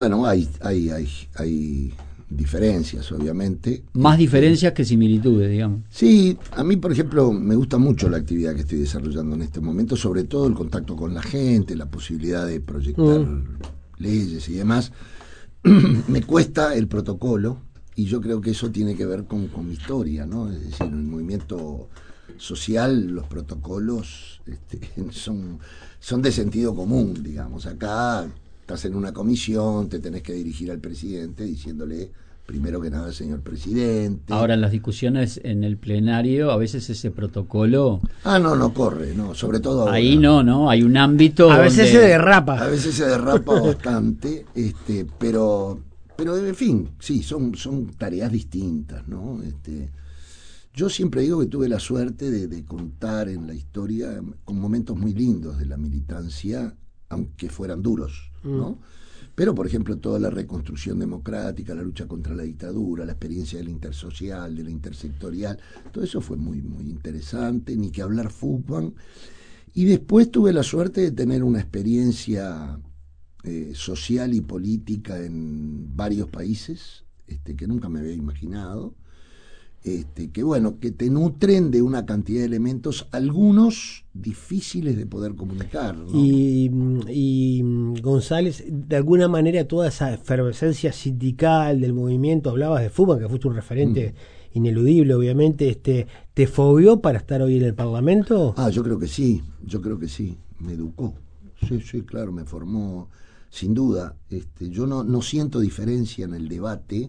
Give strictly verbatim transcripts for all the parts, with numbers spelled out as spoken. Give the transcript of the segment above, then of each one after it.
Bueno, hay, hay, hay, hay diferencias, obviamente. Más Este, diferencias que similitudes, digamos. Sí, a mí, por ejemplo, me gusta mucho la actividad que estoy desarrollando en este momento, sobre todo el contacto con la gente, la posibilidad de proyectar Mm. leyes y demás. Me cuesta el protocolo y yo creo que eso tiene que ver con, con mi historia, ¿no? Es decir, en el movimiento social los protocolos este, son, son de sentido común, digamos. Acá estás en una comisión, te tenés que dirigir al presidente diciéndole primero que nada, señor presidente. Ahora, en las discusiones en el plenario, a veces ese protocolo... Ah, no, no corre, no, sobre todo ahora. Ahí no, ¿no? Hay un ámbito A veces donde... se derrapa. A veces se derrapa bastante, este, pero, pero en fin, sí, son, son tareas distintas, ¿no? Este, yo siempre digo que tuve la suerte de, de contar en la historia con momentos muy lindos de la militancia, aunque fueran duros, ¿no? Mm. Pero, por ejemplo, toda la reconstrucción democrática, la lucha contra la dictadura, la experiencia del intersocial, de la intersectorial, todo eso fue muy, muy interesante, ni que hablar fútbol. Y después tuve la suerte de tener una experiencia eh, social y política en varios países, este, que nunca me había imaginado, este, que bueno, que te nutren de una cantidad de elementos, algunos difíciles de poder comunicar, ¿no? Y, y González, de alguna manera toda esa efervescencia sindical del movimiento, hablabas de fútbol, que fuiste un referente mm. ineludible, obviamente, este, ¿te fobió para estar hoy en el Parlamento? Ah, yo creo que sí, yo creo que sí, me educó, sí, sí, claro, me formó, sin duda. Este, yo no, no siento diferencia en el debate,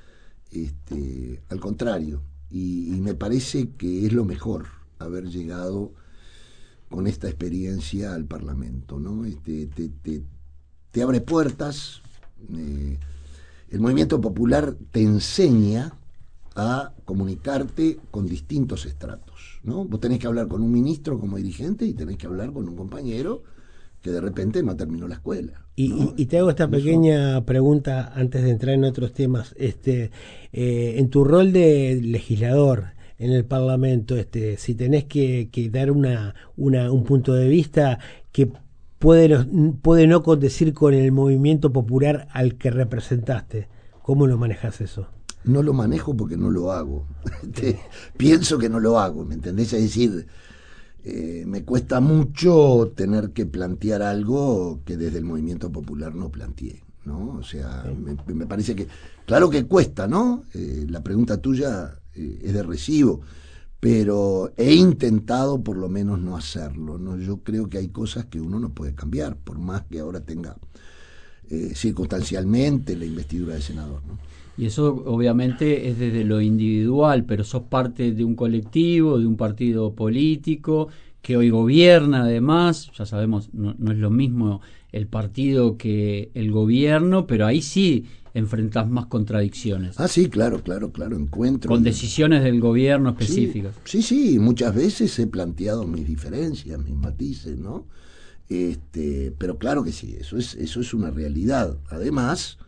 este, al contrario, y, y me parece que es lo mejor haber llegado con esta experiencia al Parlamento, ¿no? Este, te, te, te abre puertas, eh, el movimiento popular te enseña a comunicarte con distintos estratos, ¿no? Vos tenés que hablar con un ministro como dirigente y tenés que hablar con un compañero que de repente no terminó la escuela. Y, ¿no? y, y te hago esta Eso. pequeña pregunta antes de entrar en otros temas. Este, eh, en tu rol de legislador en el Parlamento, este, si tenés que, que dar una, una, un punto de vista que puede, puede no condecir con el movimiento popular al que representaste, ¿cómo lo manejas eso? No lo manejo porque no lo hago. Sí. Pienso que no lo hago, ¿me entendés? Es decir, eh, me cuesta mucho tener que plantear algo que desde el movimiento popular no planteé, ¿no? O sea, sí. me, me parece que, claro que cuesta, ¿no? Eh, la pregunta tuya eh, es de recibo, pero he intentado por lo menos no hacerlo, ¿no? Yo creo que hay cosas que uno no puede cambiar, por más que ahora tenga eh, circunstancialmente la investidura de senador, ¿no? Y eso obviamente es desde lo individual, pero sos parte de un colectivo, de un partido político que hoy gobierna además, ya sabemos, no, no es lo mismo el partido que el gobierno, pero ahí sí enfrentás más contradicciones. Ah, sí, claro, claro, claro, encuentro. Con decisiones del gobierno específicas. Sí, sí, sí, muchas veces he planteado mis diferencias, mis matices, ¿no? Este, pero claro que sí, eso es, eso es una realidad. Además,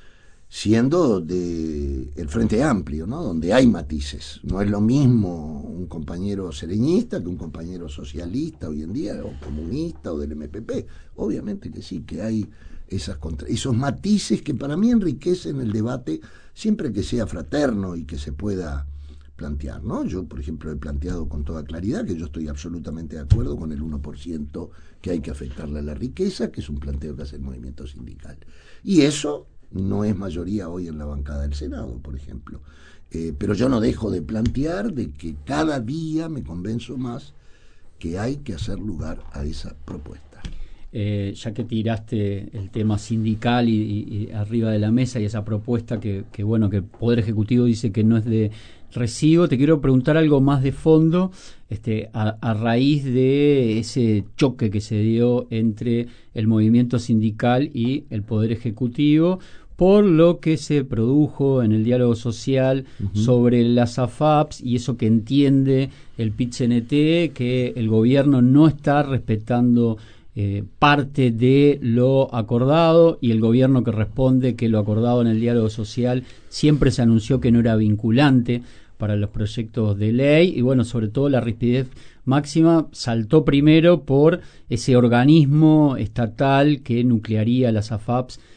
siendo de el Frente Amplio, ¿no? Donde hay matices. No es lo mismo un compañero sereñista que un compañero socialista hoy en día, o comunista, o del M P P. Obviamente que sí, que hay esas contra esos matices que para mí enriquecen el debate siempre que sea fraterno y que se pueda plantear, ¿no? Yo, por ejemplo, he planteado con toda claridad que yo estoy absolutamente de acuerdo con el uno por ciento que hay que afectarle a la riqueza, que es un planteo que hace el movimiento sindical. Y eso no es mayoría hoy en la bancada del Senado, por ejemplo. Eh, pero yo no dejo de plantear de que cada día me convenzo más que hay que hacer lugar a esa propuesta. Eh, ya que tiraste el tema sindical y, y, y arriba de la mesa y esa propuesta que, que bueno, que el Poder Ejecutivo dice que no es de recibo, te quiero preguntar algo más de fondo, este, a, a raíz de ese choque que se dio entre el movimiento sindical y el Poder Ejecutivo, por lo que se produjo en el diálogo social uh-huh. sobre las A F A Ps y eso que entiende el P I T C N T, que el gobierno no está respetando Eh, parte de lo acordado y el gobierno que responde que lo acordado en el diálogo social siempre se anunció que no era vinculante para los proyectos de ley y bueno, sobre todo la rigidez máxima saltó primero por ese organismo estatal que nuclearía las A F A Ps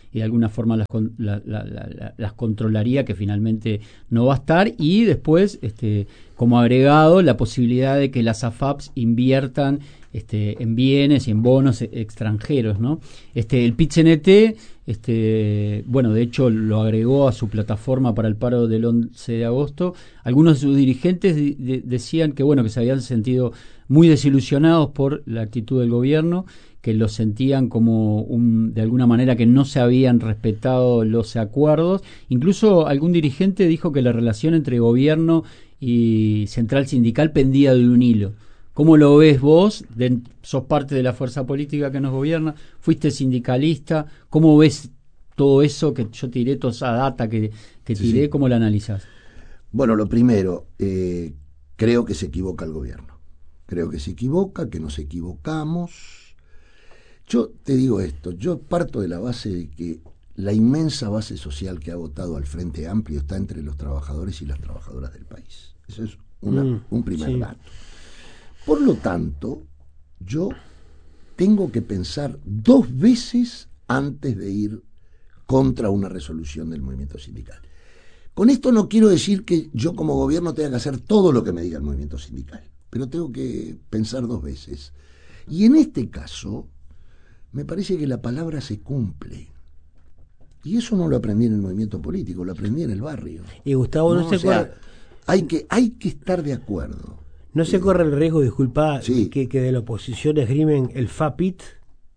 y de alguna forma las, la, la, la, las controlaría, que finalmente no va a estar, y después, este, como agregado, la posibilidad de que las A F A Ps inviertan este, en bienes y en bonos extranjeros, ¿no? Este, el Pit-C N-T, este, bueno, de hecho lo agregó a su plataforma para el paro del once de agosto. Algunos de sus dirigentes de, de, decían que, bueno, que se habían sentido muy desilusionados por la actitud del gobierno, que lo sentían como un, de alguna manera que no se habían respetado los acuerdos. Incluso algún dirigente dijo que la relación entre gobierno y central sindical pendía de un hilo. ¿Cómo lo ves vos? De, sos parte de la fuerza política que nos gobierna, fuiste sindicalista, ¿cómo ves todo eso que yo tiré, toda esa data que, que tiré, sí, sí. ¿Cómo la analizás? Bueno, lo primero, eh, creo que se equivoca el gobierno. Creo que se equivoca, que nos equivocamos. Yo te digo esto, yo parto de la base de que la inmensa base social que ha votado al Frente Amplio está entre los trabajadores y las trabajadoras del país. Eso es una, mm, un primer sí. dato. Por lo tanto, yo tengo que pensar dos veces antes de ir contra una resolución del movimiento sindical. Con esto no quiero decir que yo como gobierno tenga que hacer todo lo que me diga el movimiento sindical, pero tengo que pensar dos veces. Y en este caso, me parece que la palabra se cumple. Y eso no lo aprendí en el movimiento político, lo aprendí en el barrio. Y Gustavo, no, no se o sea, hay que, hay que estar de acuerdo. ¿No se corre el riesgo, disculpa, sí. que, que de la oposición esgrimen el F A P I T?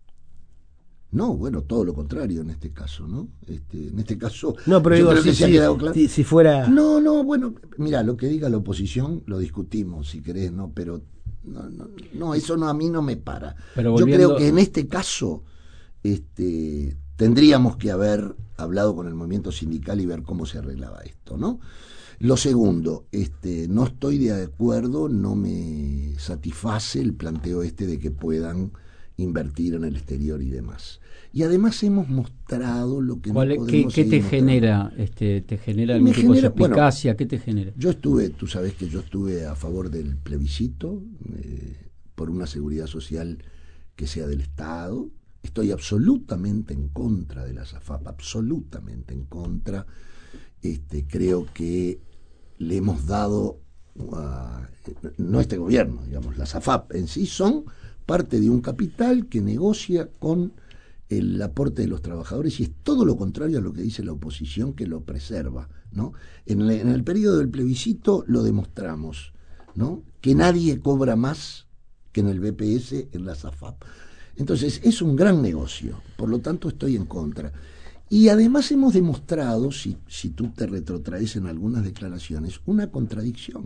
No, bueno, todo lo contrario en este caso, ¿no? Este, en este caso... No, pero digo, si, si, claro. si, si fuera... No, no, bueno, mira, lo que diga la oposición lo discutimos, si querés, ¿no? Pero no, no, no eso no a mí no me para. Pero volviendo... Yo creo que en este caso este, tendríamos que haber hablado con el movimiento sindical y ver cómo se arreglaba esto, ¿no? Lo segundo, este, no estoy de acuerdo, no me satisface el planteo este de que puedan invertir en el exterior y demás. Y además hemos mostrado lo que no podemos ¿Qué, qué te mostrando. genera? Este, ¿Te genera algún tipo de eficacia? Bueno, ¿qué te genera? Yo estuve, tú sabes que yo estuve a favor del plebiscito, eh, por una seguridad social que sea del Estado. Estoy absolutamente en contra de las A F A P, absolutamente en contra. Este, creo que le hemos dado a, no este gobierno, digamos, las A F A P en sí son parte de un capital que negocia con el aporte de los trabajadores y es todo lo contrario a lo que dice la oposición, que lo preserva, ¿no? En el, en el periodo del plebiscito lo demostramos, ¿no? Que nadie cobra más que en el B P S en las A F A P. Entonces es un gran negocio, por lo tanto estoy en contra. Y además hemos demostrado, si, si tú te retrotraes en algunas declaraciones, una contradicción.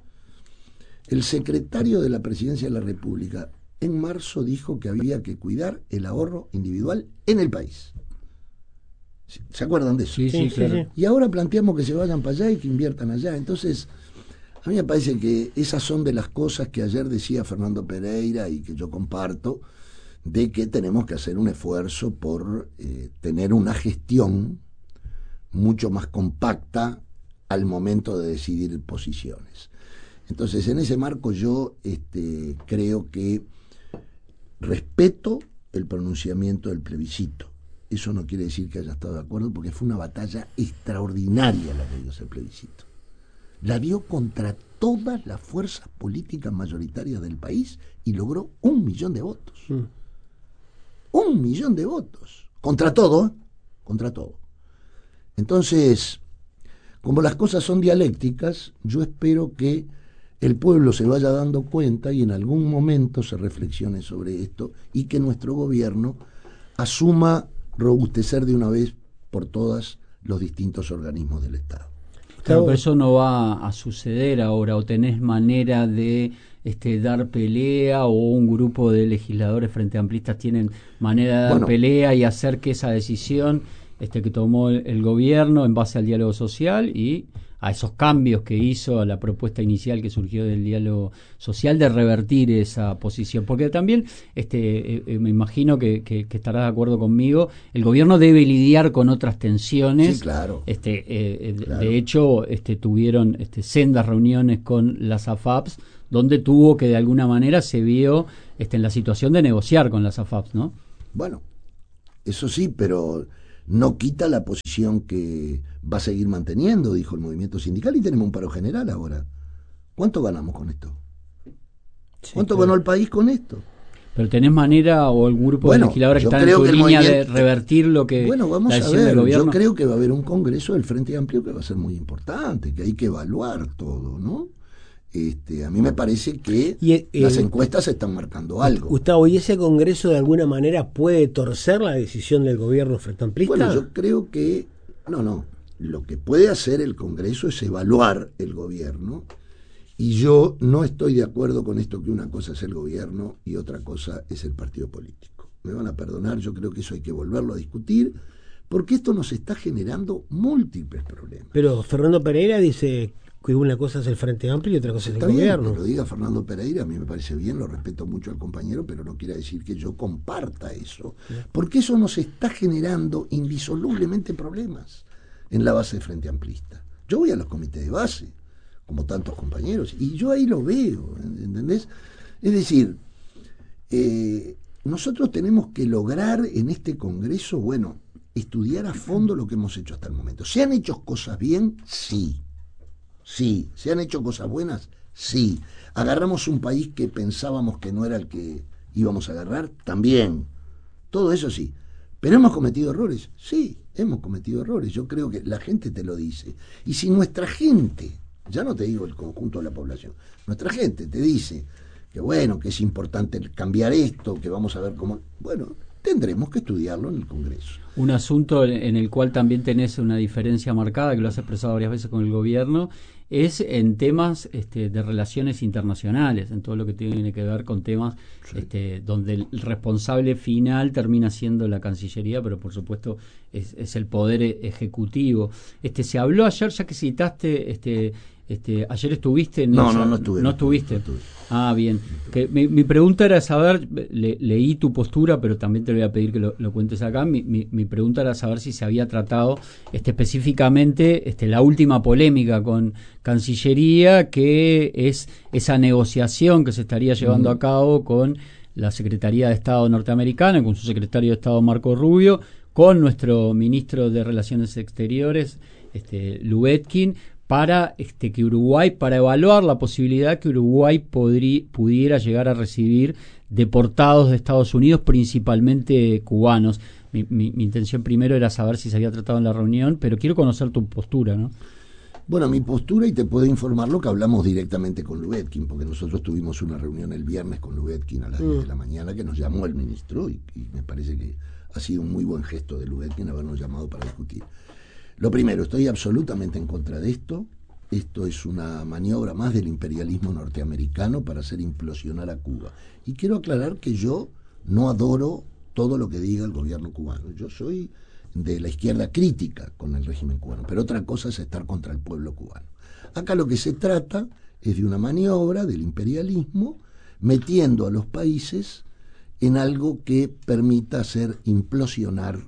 El secretario de la Presidencia de la República en marzo dijo que había que cuidar el ahorro individual en el país. ¿Se acuerdan de eso? Sí, sí, claro. Y ahora planteamos que se vayan para allá y que inviertan allá. Entonces, a mí me parece que esas son de las cosas que ayer decía Fernando Pereira y que yo comparto, de que tenemos que hacer un esfuerzo por eh, tener una gestión mucho más compacta al momento de decidir posiciones. Entonces, en ese marco yo este, creo que respeto el pronunciamiento del plebiscito. Eso no quiere decir que haya estado de acuerdo, porque fue una batalla extraordinaria la que dio ese plebiscito. La dio contra todas las fuerzas políticas mayoritarias del país y logró un millón de votos. Mm. Un millón de votos. Contra todo, ¿eh? Contra todo. Entonces, como las cosas son dialécticas, yo espero que el pueblo se vaya dando cuenta y en algún momento se reflexione sobre esto y que nuestro gobierno asuma robustecer de una vez por todas los distintos organismos del Estado. Claro, pero eso no va a suceder ahora, o tenés manera de este, dar pelea, o un grupo de legisladores frente amplistas tienen manera de dar bueno, pelea y hacer que esa decisión este, que tomó el, el gobierno en base al diálogo social y a esos cambios que hizo a la propuesta inicial que surgió del diálogo social, de revertir esa posición, porque también este eh, me imagino que, que, que estarás de acuerdo conmigo, el gobierno debe lidiar con otras tensiones. Sí, claro. este eh, claro. De hecho este tuvieron este, sendas reuniones con las A F A Ps donde tuvo que de alguna manera se vio este, en la situación de negociar con las A F A Ps, ¿no? Bueno, eso sí, pero no quita la posición que va a seguir manteniendo, dijo el movimiento sindical, y tenemos un paro general ahora. ¿Cuánto ganamos con esto? ¿Cuánto sí, ganó el país con esto? Pero ¿tenés manera o algún grupo bueno, de legisladores que están en tu línea de revertir lo que bueno, vamos la decisión a ver, del gobierno? Yo creo que va a haber un congreso del Frente Amplio que va a ser muy importante, que hay que evaluar todo, ¿no? Este, a mí me parece que y, eh, las encuestas están marcando algo. Gustavo, ¿y ese congreso de alguna manera puede torcer la decisión del gobierno frente amplista? Bueno, yo creo que no, no. Lo que puede hacer el Congreso es evaluar el gobierno. Y yo no estoy de acuerdo con esto que una cosa es el gobierno y otra cosa es el partido político. Me van a perdonar, yo creo que eso hay que volverlo a discutir, porque esto nos está generando múltiples problemas. Pero Fernando Pereira dice que una cosa es el Frente Amplio y otra cosa está es el bien, gobierno. Que lo diga Fernando Pereira, a mí me parece bien, lo respeto mucho al compañero, pero no quiere decir que yo comparta eso, porque eso nos está generando indisolublemente problemas en la base de Frente Amplista. Yo voy a los comités de base, como tantos compañeros, y yo ahí lo veo, ¿entendés? Es decir, eh, nosotros tenemos que lograr en este Congreso, bueno, estudiar a fondo lo que hemos hecho hasta el momento. ¿Se han hecho cosas bien? Sí. Sí. ¿Se han hecho cosas buenas? Sí. ¿Agarramos un país que pensábamos que no era el que íbamos a agarrar? También. Todo eso sí. ¿Pero hemos cometido errores? Sí, hemos cometido errores. Yo creo que la gente te lo dice. Y si nuestra gente, ya no te digo el conjunto de la población, nuestra gente te dice que bueno, que es importante cambiar esto, que vamos a ver cómo... Bueno, tendremos que estudiarlo en el Congreso. Un asunto en el cual también tenés una diferencia marcada, que lo has expresado varias veces con el gobierno, es en temas este, de relaciones internacionales, en todo lo que tiene que ver con temas sí. este, donde el responsable final termina siendo la Cancillería, pero por supuesto es, es el poder ejecutivo. Este, se habló ayer, ya que citaste... este Este, ayer estuviste en no, esa, no, no estuve. ¿No estuviste? No estuve. Ah, bien. Que mi, mi pregunta era saber, le, leí tu postura, pero también te voy a pedir que lo, lo cuentes acá. Mi, mi, mi pregunta era saber si se había tratado este, específicamente este, la última polémica con Cancillería, que es esa negociación que se estaría llevando uh-huh. a cabo con la Secretaría de Estado norteamericana, con su secretario de Estado Marco Rubio, con nuestro ministro de Relaciones Exteriores, este, Lubetkin, para este, que Uruguay, para evaluar la posibilidad que Uruguay podrí, pudiera llegar a recibir deportados de Estados Unidos, principalmente cubanos. Mi, mi, mi intención primero era saber si se había tratado en la reunión, pero quiero conocer tu postura, ¿no? Bueno, mi postura, y te puedo informar lo que hablamos directamente con Lubetkin, porque nosotros tuvimos una reunión el viernes con Lubetkin a las mm. diez de la mañana, que nos llamó el ministro, y, y me parece que ha sido un muy buen gesto de Lubetkin habernos llamado para discutir. Lo primero, estoy absolutamente en contra de esto. Esto es una maniobra más del imperialismo norteamericano para hacer implosionar a Cuba. Y quiero aclarar que yo no adoro todo lo que diga el gobierno cubano. Yo soy de la izquierda crítica con el régimen cubano, pero otra cosa es estar contra el pueblo cubano. Acá lo que se trata es de una maniobra del imperialismo metiendo a los países en algo que permita hacer implosionar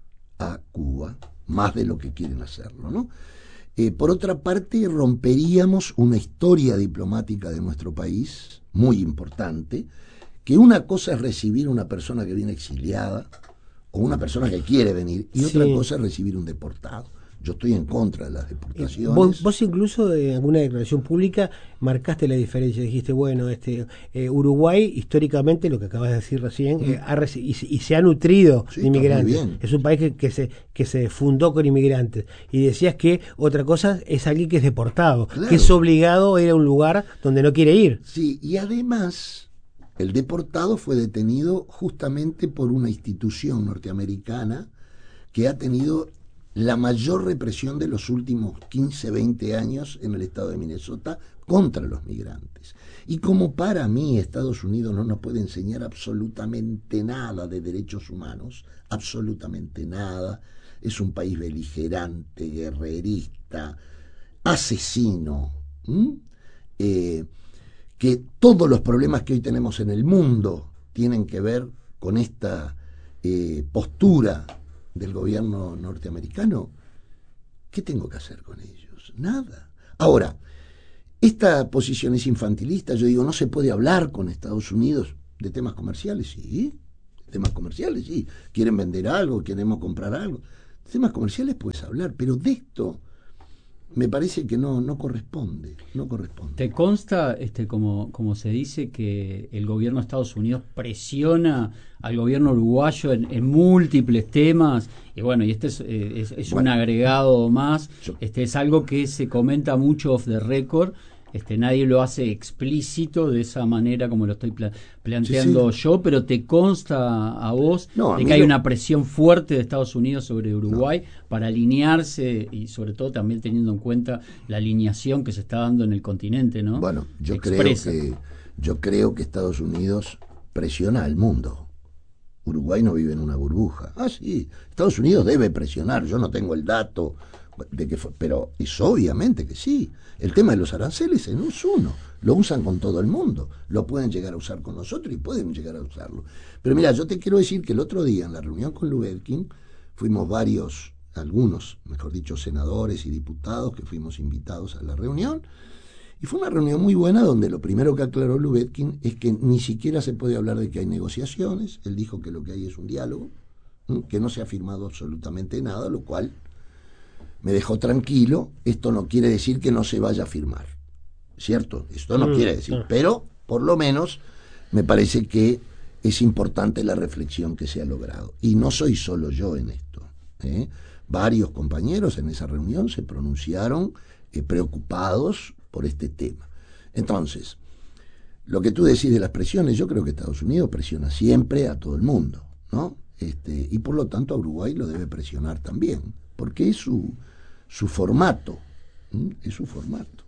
a Cuba, más de lo que quieren hacerlo, ¿no? Eh, por otra parte, romperíamos una historia diplomática de nuestro país, muy importante, que una cosa es recibir a una persona que viene exiliada, o una persona que quiere venir, y otra sí. cosa es recibir un deportado. Yo estoy en contra de las deportaciones. Vos, vos incluso en alguna declaración pública marcaste la diferencia, dijiste, bueno, este eh, Uruguay históricamente, lo que acabas de decir recién, mm. eh, ha reci- y, y se ha nutrido sí, de inmigrantes. Es un país que, que, se, que se fundó con inmigrantes. Y decías que otra cosa es alguien que es deportado, claro. que es obligado a ir a un lugar donde no quiere ir. Sí, y además el deportado fue detenido justamente por una institución norteamericana que ha tenido la mayor represión de los últimos quince, veinte años en el estado de Minnesota contra los migrantes. Y como para mí Estados Unidos no nos puede enseñar absolutamente nada de derechos humanos, absolutamente nada, es un país beligerante, guerrerista, asesino, ¿m? Eh, que todos los problemas que hoy tenemos en el mundo tienen que ver con esta eh, postura del gobierno norteamericano. ¿Qué tengo que hacer con ellos? Nada. Ahora, esta posición es infantilista. Yo digo, no se puede hablar con Estados Unidos de temas comerciales, sí, de temas comerciales, sí. Quieren vender algo, queremos comprar algo. de temas comerciales puedes hablar, pero de esto me parece que no, no corresponde, no corresponde. ¿Te consta, este, como, como se dice, que el gobierno de Estados Unidos presiona al gobierno uruguayo en, en múltiples temas? Y bueno, y este es, eh, es, es bueno, un agregado más, yo, este es algo que se comenta mucho off the record, este, nadie lo hace explícito de esa manera como lo estoy pla- planteando sí, sí. yo, pero ¿te consta a vos no, a de que hay lo... una presión fuerte de Estados Unidos sobre Uruguay no. para alinearse y sobre todo también teniendo en cuenta la alineación que se está dando en el continente, ¿no? Bueno, yo Expresa. creo que yo creo que Estados Unidos presiona al mundo. Uruguay no vive en una burbuja. Ah, sí, Estados Unidos debe presionar, yo no tengo el dato de que fue, pero es obviamente que sí. El tema de los aranceles no es uno, lo usan con todo el mundo, lo pueden llegar a usar con nosotros y pueden llegar a usarlo. Pero mira, yo te quiero decir que el otro día en la reunión con Lubetkin fuimos varios, algunos, mejor dicho, senadores y diputados que fuimos invitados a la reunión, y fue una reunión muy buena donde lo primero que aclaró Lubetkin es que ni siquiera se puede hablar de que hay negociaciones. Él dijo que lo que hay es un diálogo, ¿sí? Que no se ha firmado absolutamente nada, lo cual me dejó tranquilo. Esto no quiere decir que no se vaya a firmar, ¿cierto? Esto no mm, quiere decir, no. Pero por lo menos me parece que es importante la reflexión que se ha logrado. Y no soy solo yo en esto, ¿eh? Varios compañeros en esa reunión se pronunciaron eh, preocupados por este tema. Entonces, lo que tú decís de las presiones, yo creo que Estados Unidos presiona siempre a todo el mundo, ¿no? Este, y por lo tanto a Uruguay lo debe presionar también, porque es su, su formato, ¿sí? Es su formato.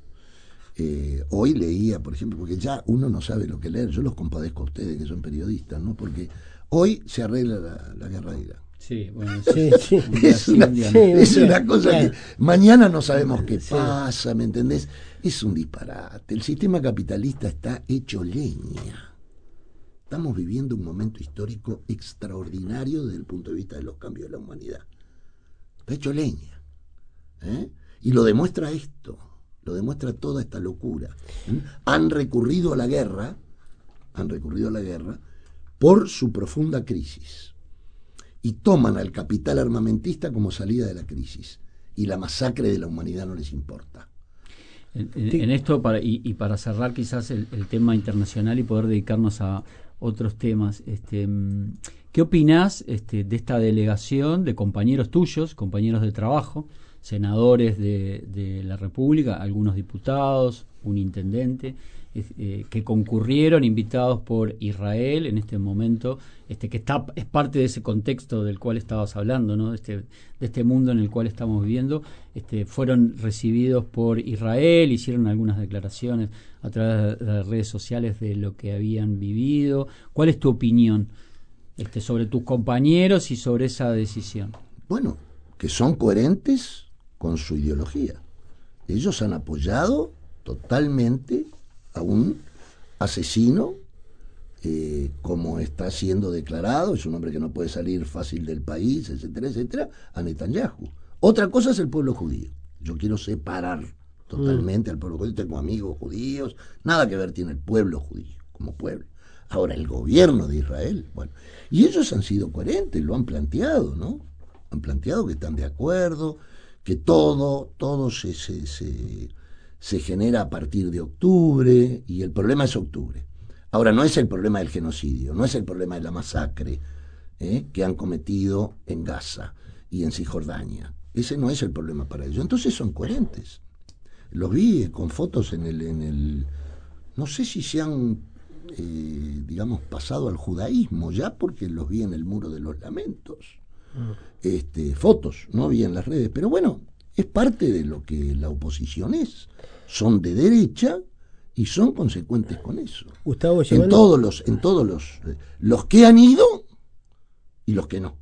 Eh, hoy leía, por ejemplo, porque ya uno no sabe lo que leer, yo los compadezco a ustedes que son periodistas, ¿no? Porque hoy se arregla la, la guerra de Irak. Sí, bueno, sí, sí. Es, una, sí, es una cosa sí. que mañana no sabemos qué sí. pasa, ¿me entendés? Es un disparate. El sistema capitalista está hecho leña. Estamos viviendo un momento histórico extraordinario desde el punto de vista de los cambios de la humanidad. Está hecho leña. ¿eh? Y lo demuestra esto, lo demuestra toda esta locura. ¿eh? Han recurrido a la guerra, han recurrido a la guerra por su profunda crisis. Y toman al capital armamentista como salida de la crisis. Y la masacre de la humanidad no les importa. En, en, en esto, para, y, y para cerrar quizás el, el tema internacional y poder dedicarnos a otros temas, este, ¿qué opinás este, de esta delegación de compañeros tuyos, compañeros de trabajo, senadores de, de la República, algunos diputados, un intendente, eh, que concurrieron invitados por Israel en este momento, este que está es parte de ese contexto del cual estabas hablando, ¿no? de, este, de este mundo en el cual estamos viviendo, este, fueron recibidos por Israel, hicieron algunas declaraciones a través de las redes sociales de lo que habían vivido. ¿Cuál es tu opinión este, sobre tus compañeros y sobre esa decisión? Bueno, que son coherentes con su ideología. Ellos han apoyado totalmente a un asesino, eh, como está siendo declarado, es un hombre que no puede salir fácil del país, etcétera, etcétera, a Netanyahu. Otra cosa es el pueblo judío. Yo quiero separar totalmente mm. al pueblo judío. Tengo amigos judíos, nada que ver tiene el pueblo judío como pueblo. Ahora, el gobierno de Israel, bueno, y ellos han sido coherentes, lo han planteado, ¿no? Han planteado que están de acuerdo, que todo, todo se, se, se, se genera a partir de octubre, y el problema es octubre. Ahora, no es el problema del genocidio, no es el problema de la masacre ¿eh? que han cometido en Gaza y en Cisjordania. Ese no es el problema para ellos. Entonces son coherentes. Los vi con fotos en el, en el no sé si se han, eh, digamos, pasado al judaísmo ya, porque los vi en el Muro de los Lamentos. Este, fotos, no vi en las redes, pero bueno, es parte de lo que la oposición es. Son de derecha y son consecuentes con eso. Gustavo, en todos los, en todos los, los que han ido y los que no.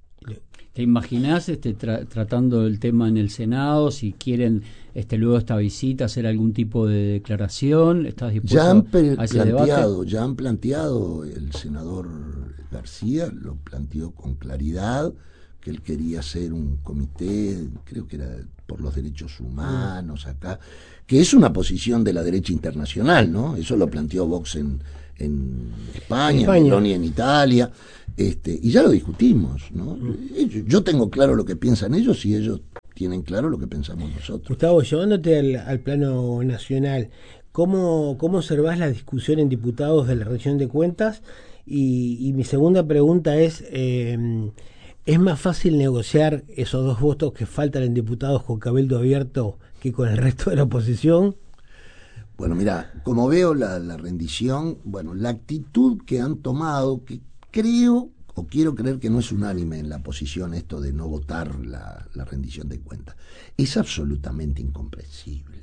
¿Te imaginás este, tra tratando el tema en el Senado, si quieren este, luego de esta visita hacer algún tipo de declaración? ¿Estás dispuesto ya han a ese planteado, debate? Ya han planteado, el senador García lo planteó con claridad, que él quería hacer un comité, creo que era por los derechos humanos acá, que es una posición de la derecha internacional, ¿no? Eso lo planteó Vox en, en España, España. Meloni en Italia, este, y ya lo discutimos, ¿no? Ellos, yo tengo claro lo que piensan ellos y ellos tienen claro lo que pensamos nosotros. Gustavo, llevándote al, al plano nacional, ¿cómo, cómo observás la discusión en diputados de la rendición de cuentas? Y, y mi segunda pregunta es, eh, ¿es más fácil negociar esos dos votos que faltan en diputados con cabildo abierto que con el resto de la oposición? Bueno, mira, como veo la, la rendición, bueno, la actitud que han tomado, que creo o quiero creer que no es unánime en la posición esto de no votar la, la rendición de cuentas, es absolutamente incomprensible.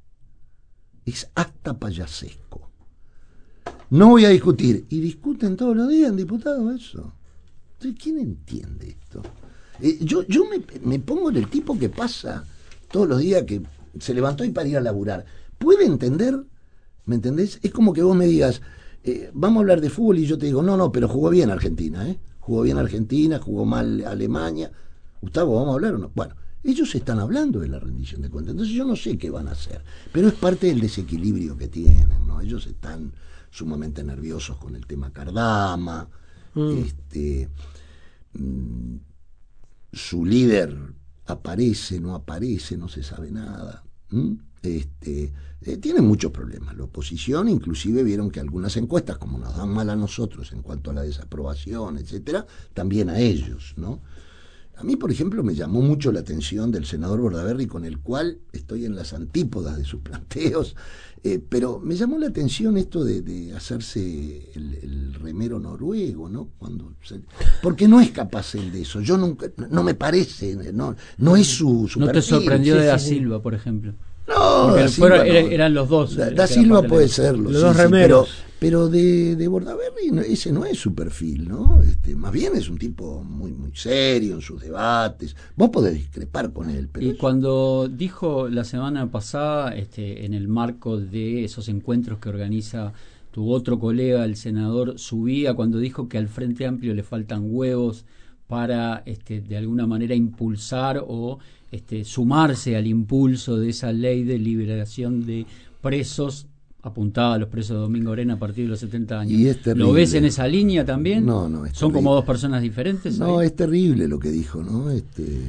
Es hasta payasesco. No voy a discutir. Y discuten todos los días, diputados, eso. Entonces, ¿quién entiende esto? Eh, yo yo me, me pongo en el tipo que pasa todos los días, que se levantó y para ir a laburar. ¿Puede entender? ¿Me entendés? Es como que vos me digas, eh, vamos a hablar de fútbol y yo te digo, no, no, pero jugó bien Argentina, ¿eh? Jugó bien Argentina, jugó mal Alemania. Gustavo, ¿vamos a hablar o no? Bueno, ellos están hablando de la rendición de cuentas, entonces yo no sé qué van a hacer, pero es parte del desequilibrio que tienen, ¿no? Ellos están sumamente nerviosos con el tema Cardama, mm. este mmm, su líder aparece, no aparece, no se sabe nada. ¿Mm? Este, eh, tienen muchos problemas. La oposición, inclusive, vieron que algunas encuestas, como nos dan mal a nosotros en cuanto a la desaprobación, etcétera, también a ellos, ¿no? A mí, por ejemplo, me llamó mucho la atención del senador Bordaberry, con el cual estoy en las antípodas de sus planteos, eh, pero me llamó la atención esto de, de hacerse el, el remero noruego, ¿no? Cuando se, porque no es capaz él de eso. Yo nunca, no me parece, no, no es su, su ¿No perfil. te sorprendió sí, de Da sí, Silva, por ejemplo? No, Da Silva fueron, no. eran los dos. Da, da Silva puede serlo, los sí, dos sí, remeros. pero, pero de, de Bordaberry no, ese no es su perfil, ¿no? Este, más bien es un tipo muy muy serio en sus debates. Vos podés discrepar con él, pero y es... cuando dijo la semana pasada, este, en el marco de esos encuentros que organiza tu otro colega, el senador Subía, cuando dijo que al Frente Amplio le faltan huevos para este, de alguna manera impulsar o este, sumarse al impulso de esa ley de liberación de presos, apuntada a los presos de Domingo Orena a partir de los setenta años. Y es terrible. ¿Lo ves en esa línea también? No, no, es ¿Son terrible. como dos personas diferentes? No, ahí? es terrible lo que dijo, ¿no? Este,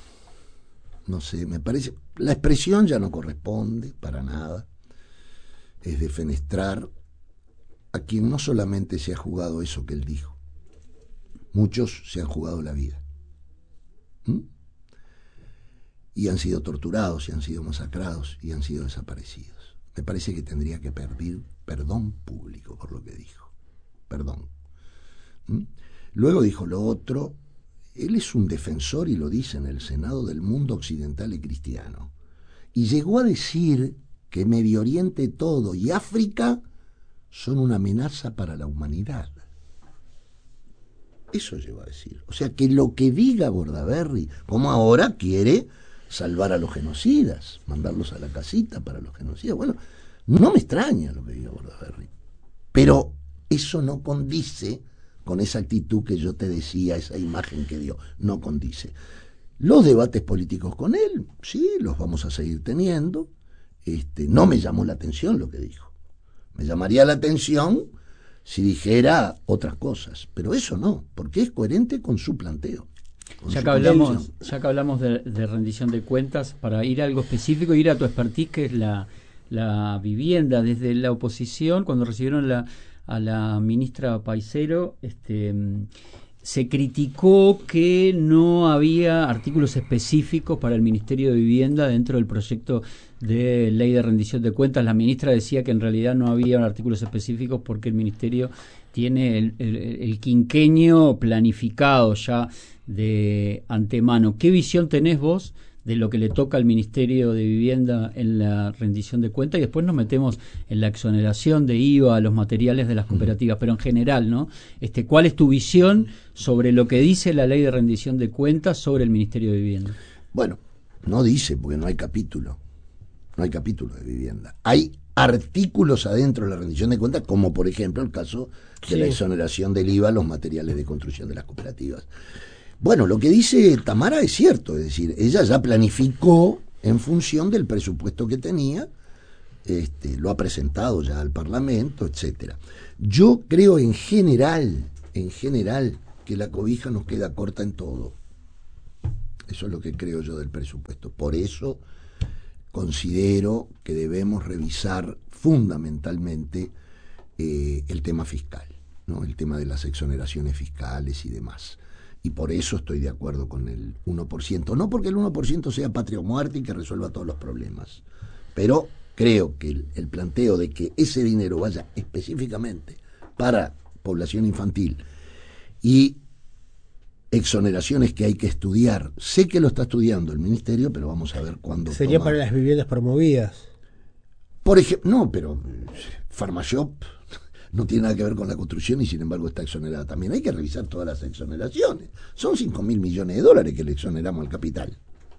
no sé, me parece... La expresión ya no corresponde para nada. Es defenestrar a quien no solamente se ha jugado eso que él dijo. Muchos se han jugado la vida. ¿Mm? Y han sido torturados, y han sido masacrados, y han sido desaparecidos. Me parece que tendría que pedir perdón público por lo que dijo. Perdón. ¿Mm? Luego dijo lo otro. Él es un defensor, y lo dice en el Senado, del mundo occidental y cristiano. Y llegó a decir que Medio Oriente todo y África son una amenaza para la humanidad. Eso llegó a decir. O sea, que lo que diga Bordaberry, como ahora quiere salvar a los genocidas, mandarlos a la casita para los genocidas. Bueno, no me extraña lo que diga Bordaberry, pero eso no condice con esa actitud que yo te decía, esa imagen que dio, no condice. Los debates políticos con él, sí, los vamos a seguir teniendo. Este, no me llamó la atención lo que dijo. Me llamaría la atención si dijera otras cosas, pero eso no, porque es coherente con su planteo. Ya que hablamos, ya que hablamos de, de rendición de cuentas, para ir a algo específico, ir a tu expertise, que es la, la vivienda. Desde la oposición, cuando recibieron la, a la ministra Paisero, este, se criticó que no había artículos específicos para el Ministerio de Vivienda dentro del proyecto de ley de rendición de cuentas. La ministra decía que en realidad no había artículos específicos porque el Ministerio tiene el, el, el quinquenio planificado ya de antemano. ¿Qué visión tenés vos de lo que le toca al Ministerio de Vivienda en la rendición de cuentas? Y después nos metemos en la exoneración de I V A a los materiales de las cooperativas, pero en general, ¿no? Este, ¿cuál es tu visión sobre lo que dice la ley de rendición de cuentas sobre el Ministerio de Vivienda? Bueno, no dice, porque no hay capítulo. No hay capítulo de vivienda. Hay artículos adentro de la rendición de cuentas, como por ejemplo el caso de sí. la exoneración del I V A a los materiales de construcción de las cooperativas. Bueno, lo que dice Tamara es cierto, es decir, ella ya planificó en función del presupuesto que tenía, este, lo ha presentado ya al Parlamento, etcétera. Yo creo en general, en general, que la cobija nos queda corta en todo. Eso es lo que creo yo del presupuesto. Por eso considero que debemos revisar fundamentalmente eh, el tema fiscal, ¿no? El tema de las exoneraciones fiscales y demás. Y por eso estoy de acuerdo con el uno por ciento. No porque el uno por ciento sea patria o muerte y que resuelva todos los problemas, pero creo que el, el planteo de que ese dinero vaya específicamente para población infantil y exoneraciones que hay que estudiar. Sé que lo está estudiando el ministerio, pero vamos a ver cuándo. Sería toma. Para las viviendas promovidas. Por ejemplo, no, pero Farmashop no tiene nada que ver con la construcción y sin embargo está exonerada también. Hay que revisar todas las exoneraciones. Son cinco mil millones de dólares que le exoneramos al capital.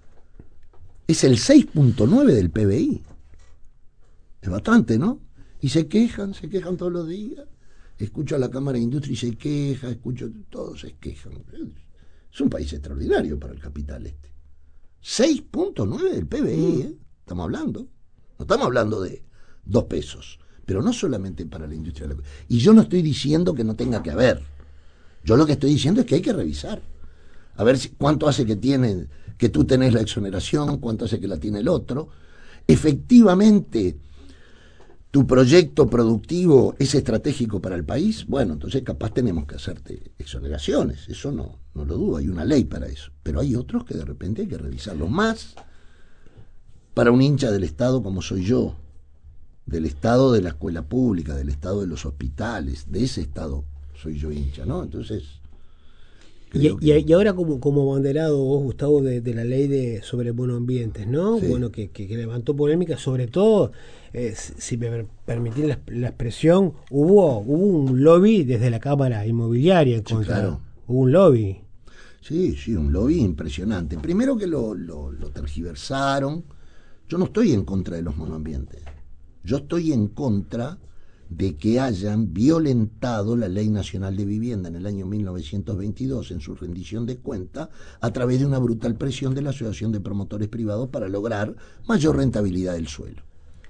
Es el seis punto nueve del P B I. Es bastante, ¿no? Y se quejan, se quejan todos los días. Escucho a la Cámara de Industria y se queja, escucho, todos se quejan. Es un país extraordinario para el capital este. seis punto nueve del P B I, ¿eh? Estamos hablando. No estamos hablando de dos pesos, pero no solamente para la industria. Y yo no estoy diciendo que no tenga que haber. Yo lo que estoy diciendo es que hay que revisar. A ver si, cuánto hace que tiene, que tú tenés la exoneración, cuánto hace que la tiene el otro. Efectivamente, tu proyecto productivo es estratégico para el país, bueno, entonces capaz tenemos que hacerte exoneraciones, eso no, no lo dudo, hay una ley para eso, pero hay otros que de repente hay que revisarlos más. Para un hincha del Estado como soy yo, del Estado de la escuela pública, del Estado de los hospitales, de ese Estado soy yo hincha, ¿no? Entonces... Y, que... y ahora como, como abanderado vos, Gustavo, de, de la ley de sobre monoambientes, ¿no? Sí. Bueno, que, que, que levantó polémica, sobre todo, eh, si me permitís la, la expresión, hubo hubo un lobby desde la Cámara Inmobiliaria en contra. Sí, claro. Hubo un lobby. Sí, sí, un lobby impresionante. Primero que lo, lo, lo tergiversaron. Yo no estoy en contra de los monoambientes. Yo estoy en contra de que hayan violentado la Ley Nacional de Vivienda en el año mil novecientos veintidós en su rendición de cuenta a través de una brutal presión de la Asociación de Promotores Privados para lograr mayor rentabilidad del suelo.